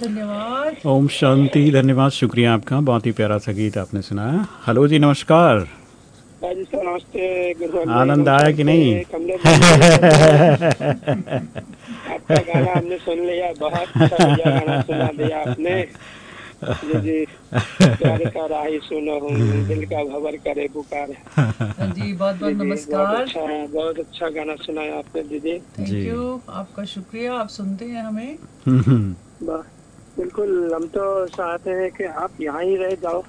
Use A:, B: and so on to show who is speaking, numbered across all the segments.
A: धन्यवाद।
B: ओम शांति, धन्यवाद, शुक्रिया आपका। बहुत ही प्यारा सा गीत आपने सुनाया। हेलो जी, नमस्कार।
C: जी सर, नमस्ते।
B: आनंद आया कि नहीं?
C: आपका गाना हमने सुन लिया, बहुत अच्छा बढ़िया गाना सुना दिया आपने जी जी। प्यार का राही सुनो हूँ, दिल का भंवर करे पुकार।
A: जी बहुत बहुत नमस्कार।
C: बहुत अच्छा गाना सुनाया आपने दीदी।
A: थैंक यू, आपका शुक्रिया। आप सुनते हैं हमें।
C: बिल्कुल, हम तो चाहते हैं कि आप यहाँ ही रह जाओ।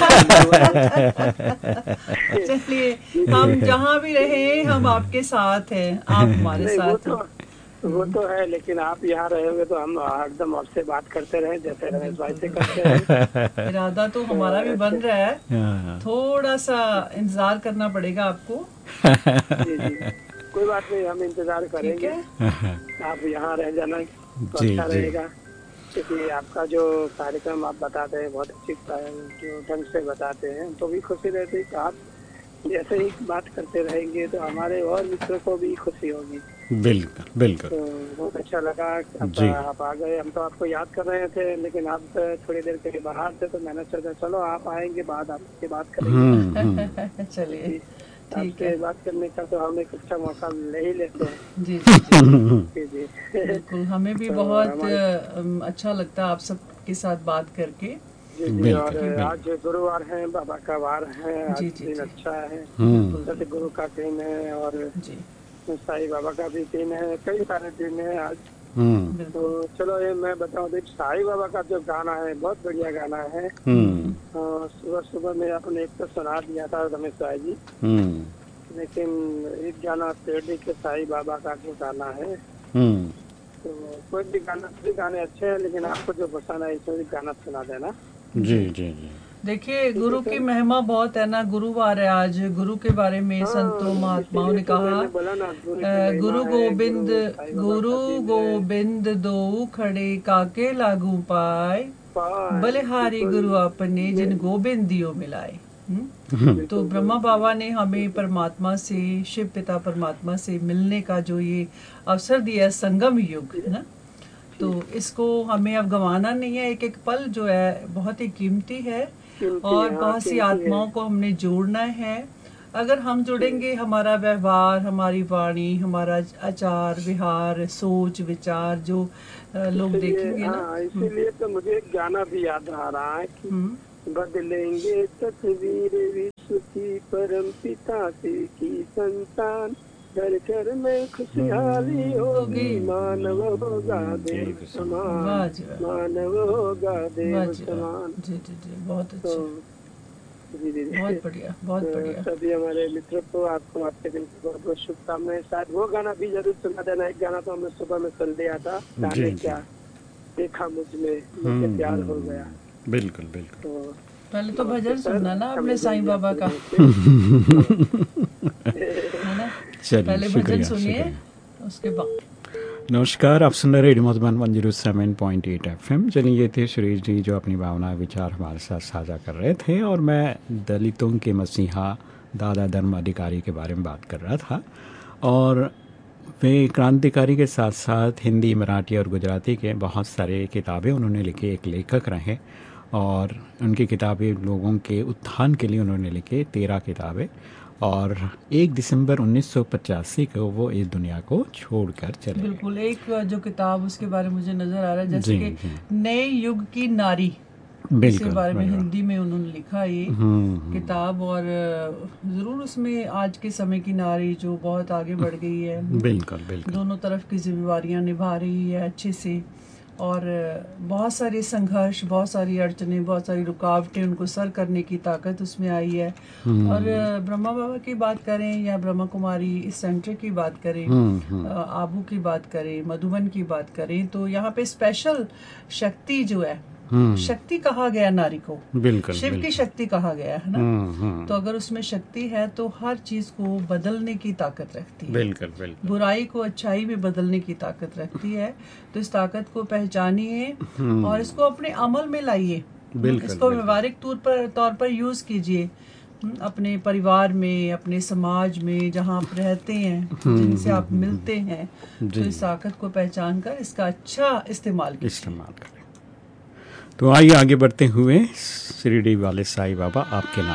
A: चलिए, हम जहाँ भी रहे हम आपके साथ हैं, आप हमारे साथ हैं।
C: वो तो है, लेकिन आप यहाँ रहोगे तो हम एकदम आपसे बात करते रहे जैसे रमेश भाई से करते हैं।
A: इरादा तो हमारा भी बन रहा है, थोड़ा सा इंतजार करना पड़ेगा आपको।
C: जी जी, कोई बात नहीं, हम इंतजार करेंगे। आप यहाँ रह जाना तो अच्छा रहेगा, क्योंकि आपका जो कार्यक्रम आप बताते हैं बहुत अच्छी जो ढंग से बताते हैं, तो भी खुशी रहती है कि आप जैसे ही बात करते रहेंगे तो हमारे और मित्रों को भी खुशी होगी।
B: बिल्कुल बिल्कुल।
C: तो बहुत अच्छा लगा आप आ गए। हम तो आपको याद कर रहे थे, लेकिन आप थोड़ी देर के लिए बाहर थे, तो मैंने सोचा चलो आप आएंगे बाद आपसे बात करेंगे।
A: चलिए,
C: आपसे बात करने का तो हम एक अच्छा मौका ले ही लेते हैं।
A: जी जी जी बिल्कुल, हमें भी बहुत अच्छा लगता है आप सबके साथ बात करके।
C: जी, और आज गुरुवार है, बाबा का वार है, आज दिन अच्छा है, जैसे गुरु का दिन है और साईं बाबा का भी दिन है, कई सारे दिन है आज। तो चलो ये मैं बताऊं, देख साईं बाबा का जो गाना है बहुत बढ़िया गाना है। सुबह सुबह में आपने एक तो सुना दिया था रमेश भाई जी, लेकिन एक गाना शिरडी के साईं बाबा का जो गाना है, तो कोई भी गाना, सभी गाने अच्छे हैं, लेकिन आपको जो पसंद है इसमें भी गाना सुना देना।
B: जी जी जी।
A: देखिए, गुरु की महिमा बहुत है ना। गुरुवार है आज, गुरु के बारे में संतों महात्माओं ने कहा, गुरु गोबिंद दो खड़े काके लागू पाए, बलिहारी गुरु अपने जिन गोबिंद दियो मिलाए। तो ब्रह्मा बाबा ने हमें परमात्मा से, शिव पिता परमात्मा से मिलने का जो ये अवसर दिया, संगम युग है ना, तो इसको हमें अब गंवाना नहीं है। एक एक पल जो है बहुत ही कीमती है, और बहुत सी आत्माओं को हमने जोड़ना है। अगर हम जुड़ेंगे, हमारा व्यवहार, हमारी वाणी, हमारा आचार विहार, सोच विचार जो लोग देखेंगे ना।
C: इसीलिए तो मुझे एक गाना भी याद आ रहा है कि बदलेंगे तस्वीर विश्व की परम पिता से की संतान, घर घर में खुशहाली होगी, मानव होगा देव समान, मानव होगा देव समान।
A: जी जी जी, बहुत अच्छा,
C: जी
A: बहुत बढ़िया, बहुत बढ़िया।
C: सभी हमारे मित्रों को, आपको आपके दिन की बहुत बहुत शुभकामनाएं। शायद वो गाना भी जरूर सुना देना। एक गाना तो हमने सुबह में सुन लिया था, जाने क्या देखा मुझ में, मुझे प्यार हो गया।
B: बिल्कुल बिल्कुल।
C: तो
A: पहले तो भजन सुनना ना अपने साईं बाबा का, है ना। पहले भजन सुनिए, उसके बाद।
B: नमस्कार, आप सुन रहे रेडियो मधुबन 107.8 FM। चलिए, ये थे सुरेश जी जो अपनी भावना विचार हमारे साथ साझा कर रहे थे, और मैं दलितों के मसीहा दादा धर्म अधिकारी के बारे में बात कर रहा था। और वे क्रांतिकारी के साथ साथ हिंदी, मराठी और गुजराती के बहुत सारे किताबें उन्होंने लिखी, एक लेखक रहे, और उनकी किताबें लोगों के उत्थान के लिए उन्होंने लिखे 13 किताबें, और 1 दिसंबर 1985 को वो इस दुनिया को छोड़कर चले।
A: बिल्कुल, एक जो किताब उसके बारे में मुझे नजर आ रहा है, जैसे कि नए युग की नारी, इसके बारे में हिंदी में उन्होंने लिखा ये किताब, और ज़रूर उसमें आज के समय की नारी जो बहुत आगे बढ़ गई है,
B: बिल्कुल बिल्कुल,
A: दोनों तरफ की जिम्मेवारियां निभा रही है अच्छे से, और बहुत सारे संघर्ष, बहुत सारी अड़चनें, बहुत सारी रुकावटें उनको सर करने की ताकत उसमें आई है। और ब्रह्मा बाबा की बात करें या ब्रह्मा कुमारी इस सेंटर की बात करें, आबू की बात करें, मधुबन की बात करें, तो यहाँ पे स्पेशल शक्ति जो है, शक्ति कहा गया नारी को,
B: बिल्कुल,
A: शिव की शक्ति कहा गया है ना। तो अगर उसमें शक्ति है तो हर चीज को बदलने की ताकत रखती है,
B: बिल्कुल बिल्कुल,
A: बुराई को अच्छाई में बदलने की ताकत रखती है। तो इस ताकत को पहचानिए और इसको अपने अमल में लाइए, इसको व्यवहारिक तौर पर यूज कीजिए अपने परिवार में, अपने समाज में, जहाँ आप रहते हैं, जिनसे आप मिलते हैं। तो इस ताकत को पहचान कर इसका अच्छा इस्तेमाल करें।
B: तो आइए आगे बढ़ते हुए शिरडी वाले साईं बाबा आपके नाम